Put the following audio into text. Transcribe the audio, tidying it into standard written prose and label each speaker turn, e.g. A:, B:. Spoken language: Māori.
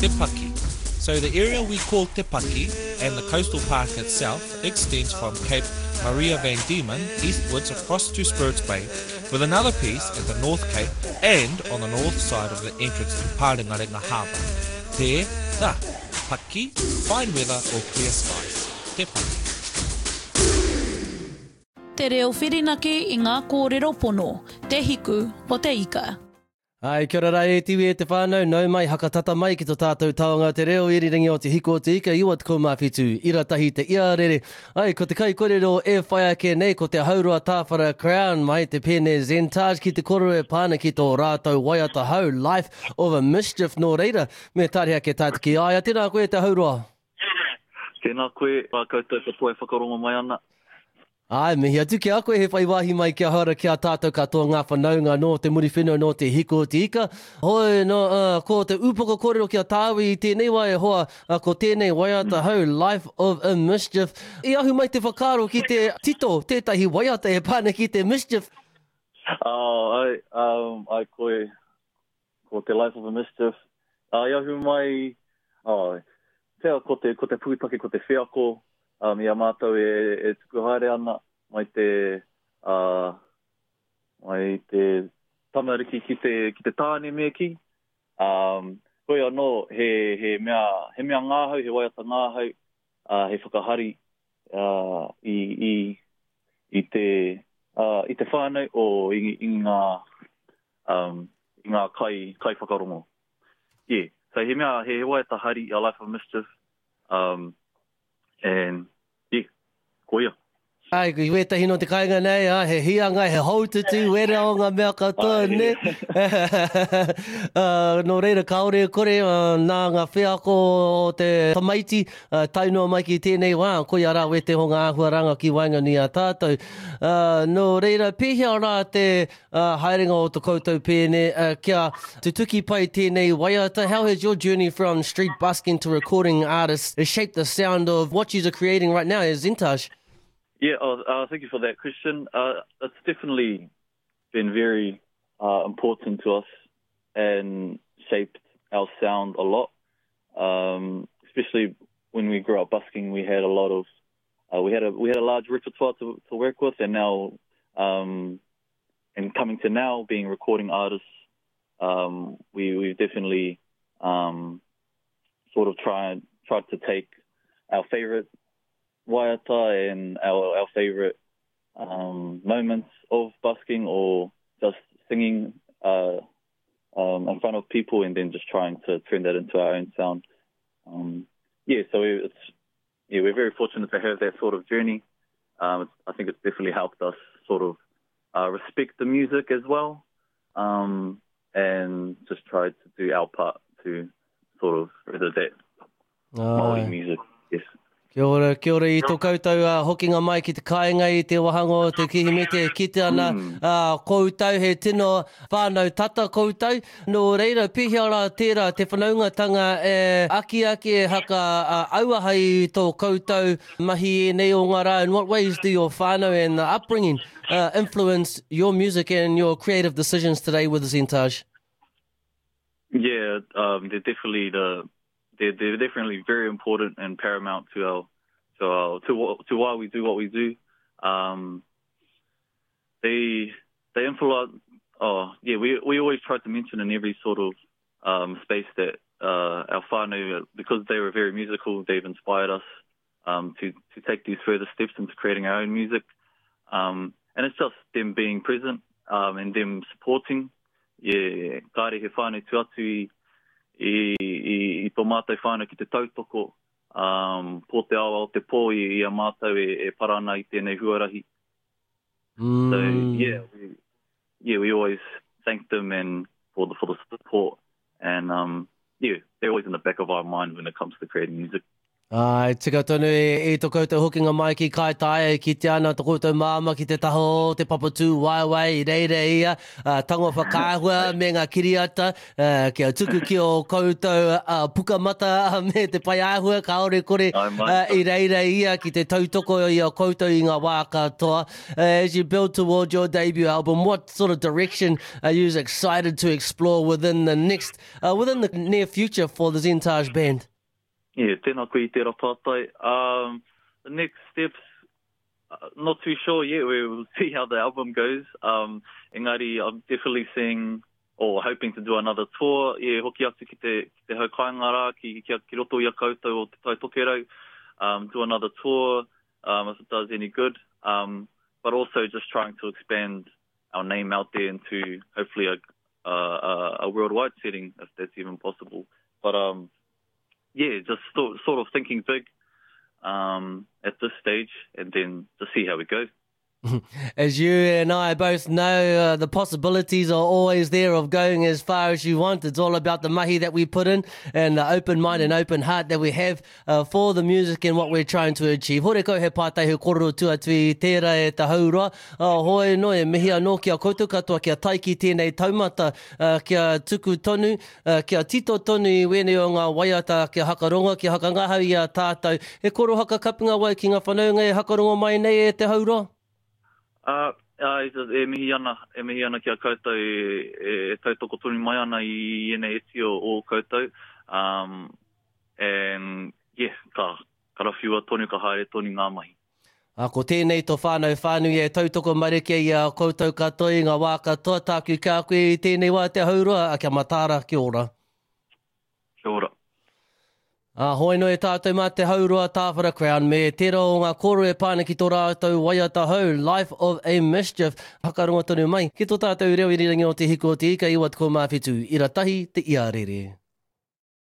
A: Te Paki. So the area we call Te Paki and the coastal park itself extends from Cape Maria van Diemen eastwards across to Spirits Bay, with another piece at the North Cape and on the north side of the entrance to Parengarenga Harbour. Te da, Paki, fine weather or clear skies. Te Paki.
B: Te reo whirinaki i ngā kōrero pono, te hiku o te ika.
C: Ai, kia ora rai, tiwi e te whānau, nau mai, hakatata mai ki tō tātou taonga te reo, iriringi o te hiko o te ika, iwa te kaumawhitu, iratahi te iarere. Ai, ko te kai kōrero e whai ake nei, ko te haurua tāwhara Crown, mai te pēne Zentage, ki te koro e pāna ki tō rātou waiata hau, Life of a Mischief, nō reira, me tāre ake tātiki. Ai, a tēnā koe te haurua.
D: Tēnā koe, whakautou katoa e whakarongo mai ana.
C: Ai, mihi atu ki a koe he whaiwahi mai kia hara kia tātou katoa ngā whanaunga no te muri whenua no te hiko o te ika. Hoi, no, ko te upoko kōrero kia tāwi i tēnei wai hoa, ko tēnei waiata hau, Life of a Mischief. I ahu mai te whakaro ki te tito, tētahi waiata e pāne ki te Mischief.
D: Ai koe, ko te Life of a Mischief. I ahu mai, pēr ko te pūtake, ko te whiako, ia mātou e tuku haere ana mai te tamariki ki te tāne mea ki. Koe anō, he mea ngāhau, he waiata ngāhau, he whakahari i te whānau o i ngā kai whakarongo. Yeah, so he waiata hari a Life of Mischief, and yeah, koia.
C: Ai, ki wetahi no te kāinga nei, he hianga, he haututu, wera o ngā mea katoa, ne? No reira, kaore kore, nā ngā whiako o te tamaiti, taunua mai ki tēnei wā, koe ara wete ho ngā ahuaranga ki wainga ni a tātou. No reira, pēhea rā te haerenga o te koutou pēne, kia te tuki pai tēnei waiata. How has your journey from street busking to recording artists shaped the sound of what you're creating right now as Zentage?
D: Yeah, thank you for that question. It's definitely been very important to us and shaped our sound a lot. Especially when we grew up busking, we had a lot of we had a large repertoire to work with, and now and coming to now being recording artists, we've definitely sort of tried to take our favorite waiata and our favourite moments of busking or just singing in front of people, and then just trying to turn that into our own sound. So we're very fortunate to have that sort of journey. I think it's definitely helped us sort of respect the music as well, and just try to do our part to sort of further that Māori music. Yes.
C: Kia ora I tō koutou hokinga mai ki te kāinga I te wahanga o te kihimete kite ana koutou he tino whānau tata koutou. No reira, pēhea rā tērā te whanaungatanga e aki e haka auaha I tō koutou mahi e nei o ngā rā. In what ways do your whānau and the upbringing influence your music and your creative decisions today with Zentage?
D: Yeah, they're definitely very important and paramount to why we do what we do. They influence. We always try to mention in every sort of space that our whānau, because they were very musical, they've inspired us to take these further steps into creating our own music. And it's just them being present and them supporting. Yeah, kāre he whānau tu atu I tō mātou whānau ki te tautoko, po te awa o te pō I a mātou e parana I tēnei huarahi. So, we always thank them and for the support. And, they're always in the back of our mind when it comes to creating music.
C: Ai, tika tonu e tō koutou hokinga mai ki kai tae ki te ana tō koutou māma ki te taho, te papatū, waiwai, i reira ia, tango whakaahua me ngā kiriata, kia tuku ki o koutou pukamata me te pai ahua, kaore kore i reira ia ki te tautoko i o koutou i ngā wā katoa. As you build toward your debut album, what sort of direction are you excited to explore within the near future for the Zentage Band?
D: Yeah, tēnā koe I tērā pātai. The next steps, not too sure yet. We will see how the album goes. Engari, I'm definitely seeing or hoping to do another tour. Yeah, hoki atu ki te hau kaingara, ki roto I a koutou o te tai tokerau. Do another tour, if it does any good. But also just trying to expand our name out there into hopefully a worldwide setting, if that's even possible. But yeah, just sort of thinking big at this stage, and then to see how it goes.
C: As you and I both know, the possibilities are always there of going as far as you want. It's all about the mahi that we put in and the open mind and open heart that we have for the music and what we're trying to achieve. Hore koe he pātai he kororo tuatui tērā e ta haura. Hoi no e mihi anō kia koutou katoa kia taiki tēnei taumata, kia tuku tonu, kia tito tonu I wene o ngā waiata, kia hakaronga, kia hakangahau I a tātou. He koro haka kapinga wai ki ngā whanaunga e hakaronga mai nei e te haura?
D: E mihi ana kia koutou e tautoko tonu mai ana I ene eti o koutou. And yeah, ka rawhiua tonu ka haere tonu ngā mahi.
C: Ko tēnei tō whānui e tautoko marike I a koutou katoa I ngā wā katoa, tāku kā koe I tēnei wā te haurua, a kia matara, kia ora.
D: Kia ora.
C: Hoi no e tātou mā te haurua Tāwhara Crown, me tērā o ngā koro e pāna ki tō rātou waiata hau, Life of a Mischief, hakaronga tonu mai, ki tō tātou reo I rirangi o te hiko o te ika, iwa te ko mawhitu, ira tahi te iarere.